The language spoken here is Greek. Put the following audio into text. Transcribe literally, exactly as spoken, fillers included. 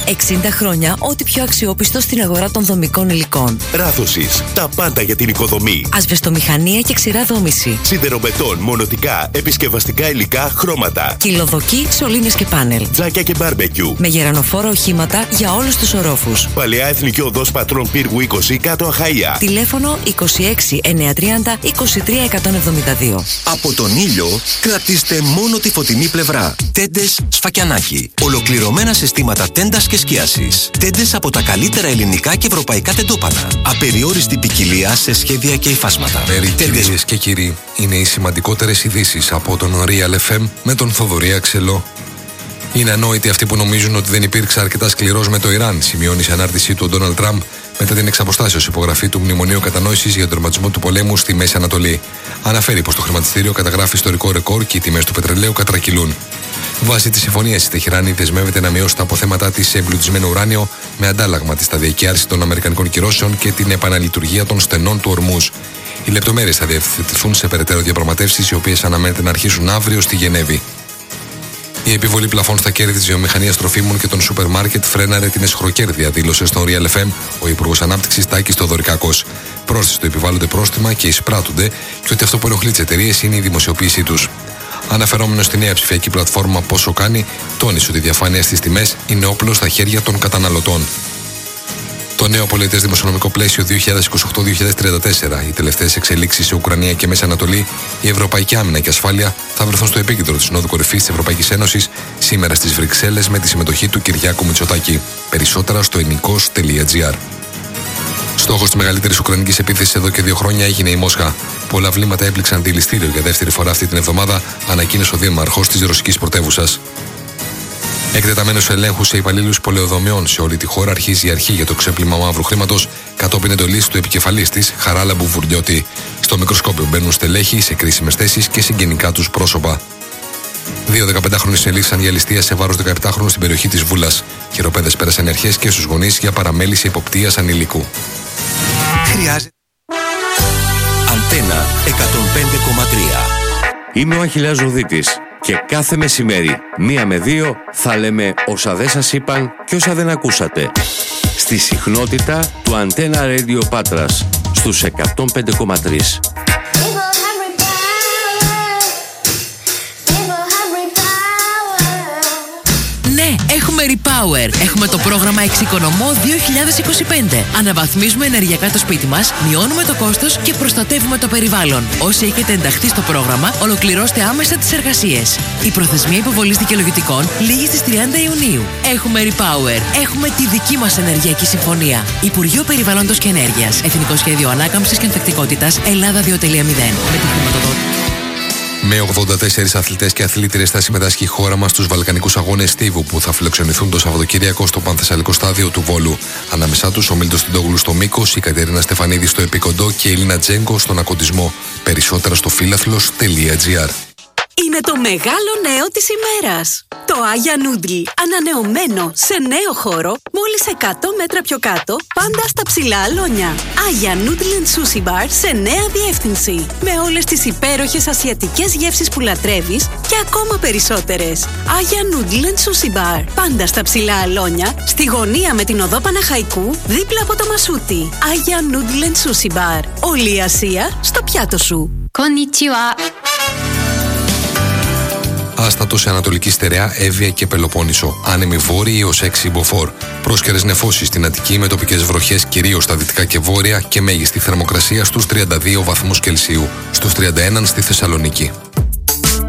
εξήντα χρόνια ό,τι πιο αξιόπιστο στην αγορά των δομικών υλικών. Ράθωσης. Τα πάντα για την οικοδομή. Ασβεστομηχανία και ξηρά δόμηση. Σιδεροβετών, μονοτικά, επισκευαστικά υλικά, χρώματα. Κυλοδοκή, σωλήνες και πάνελ. Τζάκια και μπάρμπεκιου. Με γερανοφόρα οχήματα για όλους τους ορόφους. Παλαιά Εθνική Οδός Πατρών Πύργου είκοσι, κάτω Αχαΐα. Τηλέφωνο είκοσι έξι εννιακόσια τριάντα είκοσι τρία εκατόν εβδομήντα δύο. Από τον ήλιο κρατήστε μόνο τη φωτεινή πλευρά. Τέντες Σφακιανάκη. Ολοκληρωμένα συστήματα τέντας και σκίασης. Τέντες από τα καλύτερα ελληνικά και ευρωπαϊκά τεντόπανα. Απεριόριστη ποικιλία σε σχέδια και υφάσματα. Μέρη, κυρίες και κύριοι, είναι οι σημαντικότερες ειδήσεις από τον Real εφ εμ με τον Θοδωρή Αξελό. Είναι ανόητοι αυτοί που νομίζουν ότι δεν υπήρξε αρκετά σκληρός με το Ιράν, σημειώνει σε ανάρτησή του ο Ντόναλντ Τραμπ μετά την εξαποστάσεως υπογραφή του Μνημονίου Κατανόησης για τον τερματισμό του πολέμου στη Μέση Ανατολή. Αναφέρει πως το χρηματιστήριο καταγράφει ιστορικό ρεκόρ και οι τιμές του πετρελαίου κατρακυλούν. Βάσει τη συμφωνία, η Τεχεράνη δεσμεύεται να μειώσει τα αποθέματα της σε εμπλουτισμένο ουράνιο με αντάλλαγμα τη σταδιακή άρση των αμερικανικών κυρώσεων και την επαναλειτουργία των στενών του Ορμούζ. Οι λεπτομέρειες θα διευθετηθούν σε περαιτέρω διαπραγματεύσεις, οι οποίες αναμένεται να αρχίσουν αύριο στη Γενέβη. Η επιβολή πλαφών στα κέρδη της βιομηχανίας τροφίμων και των σούπερ μάρκετ φρέναρε την εσχροκέρδεια, δήλωσε στον Real εφ εμ ο Υπουργός Ανάπτυξης Τάκης Θοδωρικάκος. Πρόσθεσε ότι επιβάλλονται πρόστιμα και εισπράττονται και ότι αυτό που ενοχλεί τις εταιρείες είναι η δημοσιοποίησή τους. Αναφερόμενος στη νέα ψηφιακή πλατφόρμα Πόσο Κάνει, τόνισε ότι η διαφάνεια στις τιμές είναι όπλο στα χέρια των καταναλωτών. Το νέο πολιτές δημοσιονομικό πλαίσιο δύο χιλιάδες είκοσι οκτώ με δύο χιλιάδες τριάντα τέσσερα, οι τελευταίες εξελίξεις σε Ουκρανία και Μέση Ανατολή, η ευρωπαϊκή άμυνα και ασφάλεια θα βρεθούν στο επίκεντρο της Συνόδου Κορυφής της Ευρωπαϊκής Ένωσης σήμερα στις Βρυξέλλες με τη συμμετοχή του Κυριάκου Μητσοτάκη. Περισσότερα στο ελληνικός τελεία τζι άρ. Στόχος της μεγαλύτερης ουκρανικής επίθεσης εδώ και δύο χρόνια έγινε η Μόσχα. Πολλά βλήματα έπληξαν δηληστήριο για δεύτερη φορά αυτή την εβδομάδα, ανακοίνωσε ο δήμαρχος της ρωσικής πρωτεύουσας. Εκτεταμένος ελέγχους σε υπαλλήλους πολεοδομιών σε όλη τη χώρα αρχίζει η αρχή για το ξέπλυμα μαύρου χρήματος κατόπιν εντολής του επικεφαλής της, Χαράλαμπου Βουρλιώτη. Στο μικροσκόπιο μπαίνουν στελέχοι σε κρίσιμες θέσεις και συγγενικά τους πρόσωπα. Δύο δεκαπεντάχρονοι συνελήφθησαν για ληστεία σε βάρος δεκαεπτάχρονου στην περιοχή της Βούλας. Χειροπέδες πέρασαν αρχές και στους γονείς για παραμέληση υποπτίας ανηλίκου. Χρειάζεται. Αντένα εκατόν πέντε κόμμα τρία. Είμαι ο Αχιλλέας Ζουδίτης και κάθε μεσημέρι, μία με δύο, θα λέμε όσα δεν σας είπαν και όσα δεν ακούσατε. Στη συχνότητα του Αντένα Radio Πάτρας, στους εκατόν πέντε κόμμα τρία. Ναι, έχουμε Repower. Έχουμε το πρόγραμμα Εξοικονομώ δύο χιλιάδες είκοσι πέντε. Αναβαθμίζουμε ενεργειακά το σπίτι μας, μειώνουμε το κόστος και προστατεύουμε το περιβάλλον. Όσοι έχετε ενταχθεί στο πρόγραμμα, ολοκληρώστε άμεσα τις εργασίες. Η προθεσμία υποβολής δικαιολογητικών λήγει στις τριάντα Ιουνίου. Έχουμε Repower. Έχουμε τη δική μας ενεργειακή συμφωνία. Υπουργείο Περιβάλλοντος και Ενέργειας. Εθνικό Σχέδιο Ανάκαμψης και Ανθεκτικότητας Ελλάδα δύο κόμμα μηδέν. Με τη χρηματοδότηση. Με ογδόντα τέσσερις αθλητές και αθλήτριες θα συμμετάσχει η χώρα μας στους Βαλκανικούς Αγώνες Στίβου που θα φιλοξενηθούν το Σαββατοκύριακο στο Πανθεσσαλικό Στάδιο του Βόλου. Ανάμεσά τους ο Μίλτος Τιντόγλου στο μήκος, η Κατερίνα Στεφανίδη στο επικοντό και η Ελίνα Τζέγκο στον ακοντισμό. Περισσότερα στο φίλαθλος τελεία τζι άρ. Είναι το μεγάλο νέο της ημέρας. Το Άγια Νούντλ, ανανεωμένο σε νέο χώρο, μόλις εκατό μέτρα πιο κάτω, πάντα στα ψηλά αλόνια. Άγια Νούντλ and Sushi Bar σε νέα διεύθυνση. Με όλες τις υπέροχες ασιατικές γεύσεις που λατρεύεις και ακόμα περισσότερες. Άγια Νούντλ and Sushi Bar, πάντα στα ψηλά αλόνια, στη γωνία με την οδό Παναχαϊκού, δίπλα από το Μασούτι. Άγια Νούντλ and Sushi Bar. Όλη η Ασία στο πιάτο σου. Konnichiwa. Άστατο σε Ανατολική Στερεά, Εύβοια και Πελοπόννησο. Άνεμοι βόρειοι έως έξι μποφόρ. Πρόσκαιρες νεφώσεις στην Αττική με τοπικές βροχές κυρίως στα δυτικά και βόρεια και μέγιστη θερμοκρασία στους τριάντα δύο βαθμούς Κελσίου. Στους τριάντα ένα στη Θεσσαλονίκη.